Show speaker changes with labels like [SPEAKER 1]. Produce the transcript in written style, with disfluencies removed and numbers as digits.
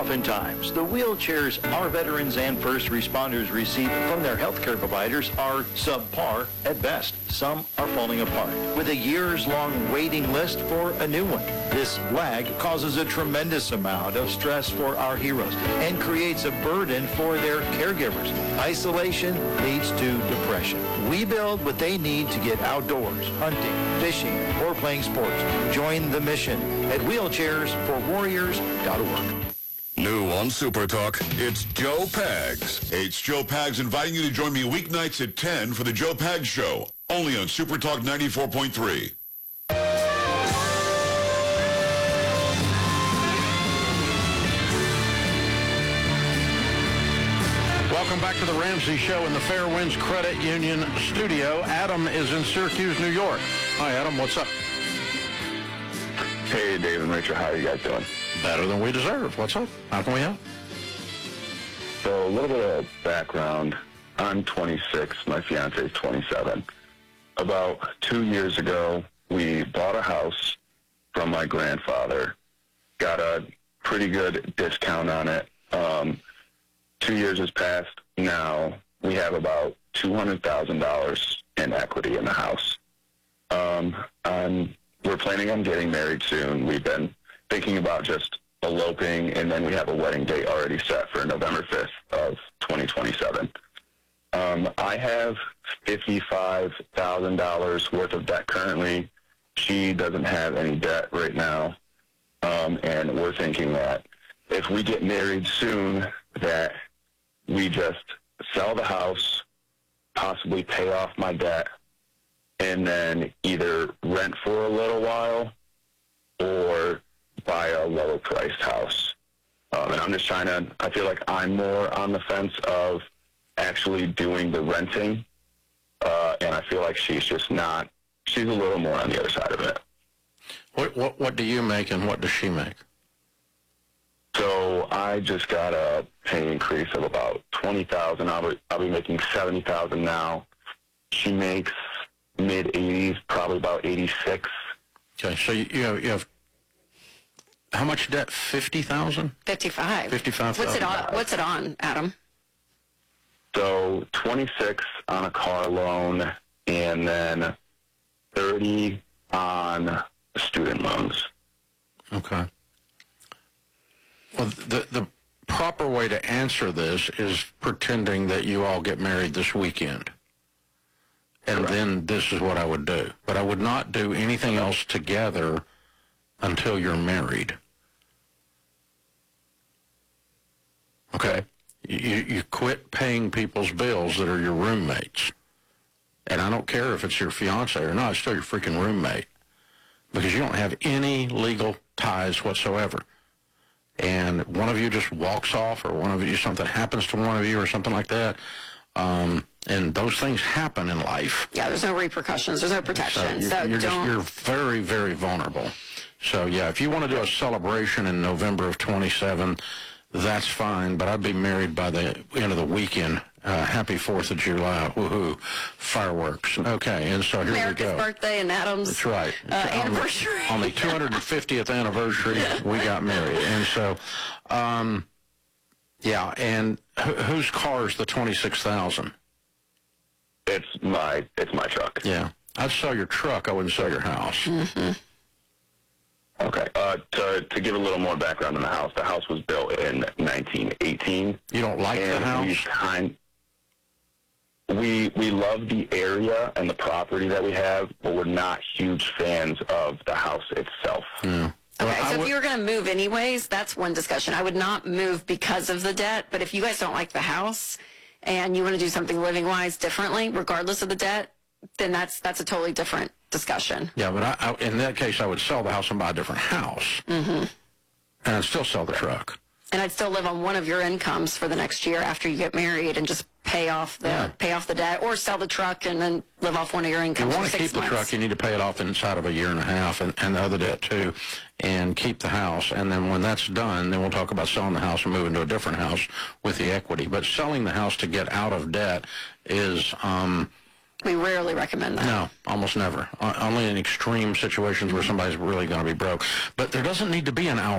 [SPEAKER 1] Oftentimes, the wheelchairs our veterans and first responders receive from their healthcare providers are subpar at best. Some are falling apart, with a years-long waiting list for a new one. This lag causes a tremendous amount of stress for our heroes and creates a burden for their caregivers. Isolation leads to depression. We build what they need to get outdoors, hunting, fishing, or playing sports. Join the mission at wheelchairsforwarriors.org.
[SPEAKER 2] New on Super Talk, it's Joe Pags.
[SPEAKER 3] Hey, it's Joe Pags inviting you to join me weeknights at 10 for the Joe Pags Show, only on Super Talk 94.3.
[SPEAKER 4] Welcome back to the Ramsey Show in the Fairwinds Credit Union studio. Adam is in Syracuse, New York. Hi, Adam. What's up?
[SPEAKER 5] Hey, Dave and Richard. How are you guys doing?
[SPEAKER 4] Better than we deserve. What's up? How can we help?
[SPEAKER 5] So a little bit of background. I'm 26. My fiance is 27. About 2 years ago, we bought a house from my grandfather. Got a pretty good discount on it. 2 years has passed. Now we have about $200,000 in equity in the house. We're planning on getting married soon. We've been thinking about just eloping, and then we have a wedding date already set for November 5th of 2027. I have $55,000 worth of debt currently. She doesn't have any debt right now, and we're thinking that if we get married soon, that we just sell the house, possibly pay off my debt, and then either rent for a little while or buy a lower priced house. And I'm just trying to, I feel like I'm more on the fence of actually doing the renting. And I feel like she's just not, she's a little more on the other side of it.
[SPEAKER 4] What do you make and what does she make?
[SPEAKER 5] So I just got a pay increase of about $20,000. I'll be making $70,000 now. She makes mid-80s, probably about 86.
[SPEAKER 4] Okay, so you have how much debt? $50,000?
[SPEAKER 6] 55.
[SPEAKER 4] 55,000.
[SPEAKER 6] What's it on, Adam?
[SPEAKER 5] So 26 on a car loan, and then 30 on student loans.
[SPEAKER 4] Okay. Well, the proper way to answer this is pretending that you all get married this weekend. And
[SPEAKER 5] Correct.
[SPEAKER 4] Then this is what I would do. But I would not do anything else together until you're married. Okay? You quit paying people's bills that are your roommates. And I don't care if it's your fiance or not, it's still your freaking roommate. Because you don't have any legal ties whatsoever. And one of you just walks off, or one of you, something happens to one of you or something like that, and those things happen in life.
[SPEAKER 6] Yeah, there's no repercussions. There's no protection. So
[SPEAKER 4] you're very, very vulnerable. So, yeah, if you want to do a celebration in November of 27, that's fine, but I'd be married by the end of the weekend. Happy 4th of July. Woohoo. Fireworks. Okay, and so here
[SPEAKER 6] America's
[SPEAKER 4] we go.
[SPEAKER 6] birthday and Adam's
[SPEAKER 4] That's right.
[SPEAKER 6] anniversary.
[SPEAKER 4] On the 250th anniversary, we got married. And so, yeah, and whose car is the $26,000?
[SPEAKER 5] It's my truck.
[SPEAKER 4] Yeah. I'd sell your truck. I wouldn't sell your house.
[SPEAKER 6] Mm-hmm.
[SPEAKER 5] Okay. To give a little more background on the house was built in 1918.
[SPEAKER 4] You don't like the house?
[SPEAKER 5] We love the area and the property that we have, but we're not huge fans of the house itself.
[SPEAKER 4] Yeah.
[SPEAKER 6] Okay, so if you were going to move anyways, that's one discussion. I would not move because of the debt, but if you guys don't like the house and you want to do something living-wise differently, regardless of the debt, then that's a totally different discussion.
[SPEAKER 4] Yeah, but in that case, I would sell the house and buy a different house.
[SPEAKER 6] Mm-hmm.
[SPEAKER 4] And I'd still sell the truck.
[SPEAKER 6] And I'd still live on one of your incomes for the next year after you get married and just pay off the debt, or sell the truck and then live off one of your incomes.
[SPEAKER 4] If you want
[SPEAKER 6] for
[SPEAKER 4] to
[SPEAKER 6] 6
[SPEAKER 4] keep
[SPEAKER 6] months.
[SPEAKER 4] the truck, you need to pay it off inside of a year and a half, and the other debt too, and keep the house. And then when that's done, then we'll talk about selling the house and moving to a different house with the equity. But selling the house to get out of debt is...
[SPEAKER 6] we rarely recommend that.
[SPEAKER 4] No, almost never. Only in extreme situations where somebody's really going to be broke. But there doesn't need to be an hour